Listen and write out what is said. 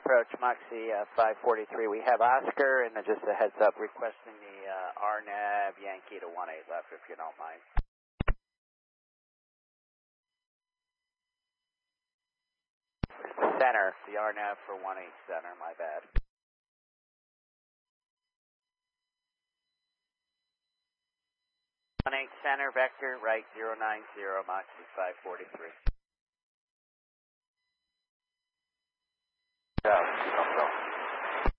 approach, Moxie 543. We have Oscar, and just a heads up, requesting the RNAV Yankee to 18 left, if you don't mind. Center, the RNAV for 18 center, my bad. Center, vector, right 090, Moxie 543. Go.